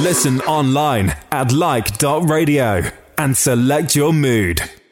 Listen online at like.radio and select your mood.